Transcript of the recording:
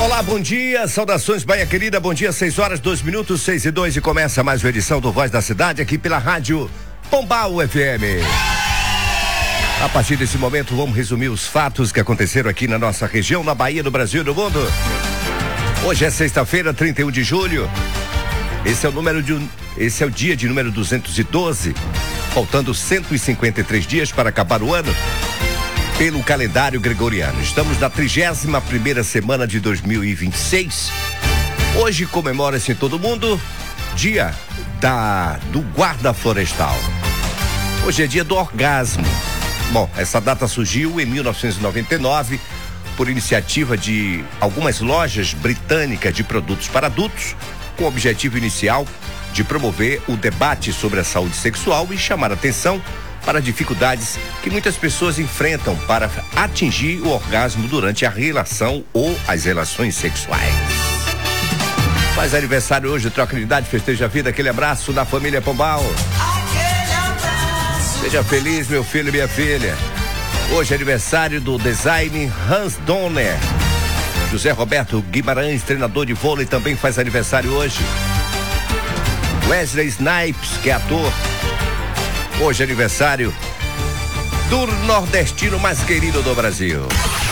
Olá, bom dia, saudações Bahia querida, bom dia, 6h02, 6:02 e começa mais uma edição do Voz da Cidade aqui pela rádio Pombal FM. A partir desse momento vamos resumir os fatos que aconteceram aqui na nossa região, na Bahia, no Brasil e no mundo. Hoje é sexta-feira, 31 de julho. Esse é o dia de número 212, faltando 153 dias para acabar o ano. Pelo calendário gregoriano. Estamos na 31ª semana de 2026. Hoje comemora-se em todo mundo dia do guarda florestal. Hoje é dia do orgasmo. Bom, essa data surgiu em 1999 por iniciativa de algumas lojas britânicas de produtos para adultos, com o objetivo inicial de promover o debate sobre a saúde sexual e chamar atenção para dificuldades que muitas pessoas enfrentam para atingir o orgasmo durante a relação ou as relações sexuais. Faz aniversário hoje, troca de idade, festeja a vida, aquele abraço da família Pombal. Seja feliz, meu filho e minha filha. Hoje é aniversário do design Hans Donner. José Roberto Guimarães, treinador de vôlei, também faz aniversário hoje. Wesley Snipes, que é ator. Hoje é aniversário do nordestino mais querido do Brasil.